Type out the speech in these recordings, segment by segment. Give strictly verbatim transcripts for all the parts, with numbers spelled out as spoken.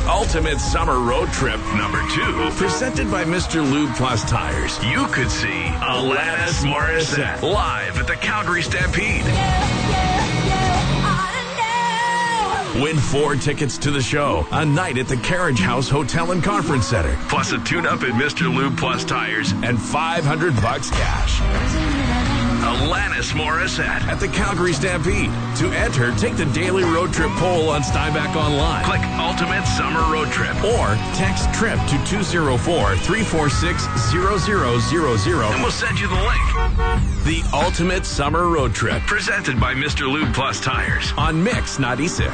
Ultimate Summer Road Trip number two, presented by Mister Lube Plus Tires. You could see Alanis Morissette live at the Calgary Stampede. Win four tickets to the show, a night at the Carriage House Hotel and Conference Center, plus a tune-up at Mister Lube Plus Tires, and five hundred bucks cash. Alanis Morissette at the Calgary Stampede. To enter, take the daily road trip poll on Steinbach Online. Click Ultimate Summer Road Trip or text TRIP to two oh four, three four six, zero zero zero zero and we'll send you the link. The Ultimate Summer Road Trip, presented by Mister Lube Plus Tires on Mix ninety-six.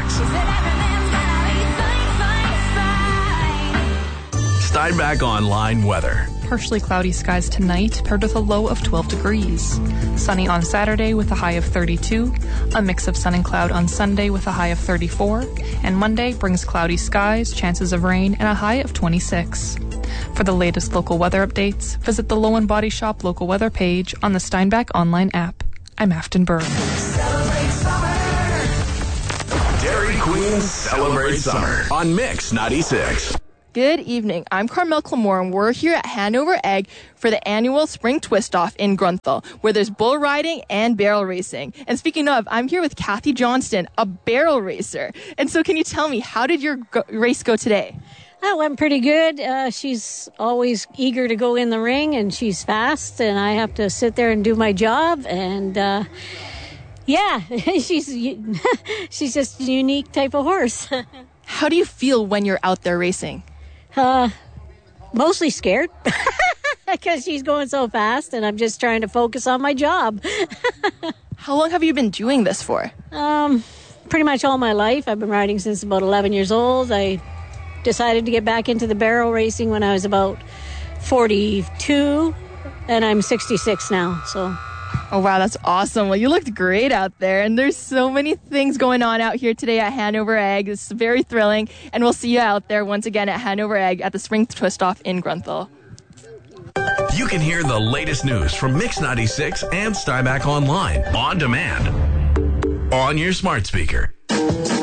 Steinbach Online weather. Partially cloudy skies tonight, paired with a low of twelve degrees. Sunny on Saturday with a high of thirty-two. A mix of sun and cloud on Sunday with a high of thirty-four. And Monday brings cloudy skies, chances of rain, and a high of twenty-six. For the latest local weather updates, visit the Lowen Body Shop local weather page on the Steinbach Online app. I'm Afton Burr. Celebrate summer. Dairy Queen Celebrate Summer on Mix ninety-six. Good evening. I'm Carmel Clamore, and we're here at Hanover Egg for the annual Spring Twist-Off in Grunthal, where there's bull riding and barrel racing. And speaking of, I'm here with Kathy Johnston, a barrel racer. And so can you tell me, how did your go- race go today? That went pretty good. Uh, she's always eager to go in the ring, and she's fast, and I have to sit there and do my job. And, uh, yeah, she's she's just a unique type of horse. How do you feel when you're out there racing? Uh, mostly scared because she's going so fast and I'm just trying to focus on my job. How long have you been doing this for? Um, pretty much all my life. I've been riding since about eleven years old. I decided to get back into the barrel racing when I was about forty-two and I'm sixty-six now, so... Oh, wow, that's awesome. Well, you looked great out there, and there's so many things going on out here today at Hanover Egg. It's very thrilling, and we'll see you out there once again at Hanover Egg at the Spring Twist-Off in Grunthal. You can hear the latest news from Mix ninety-six and Steinbach Online on demand on your smart speaker.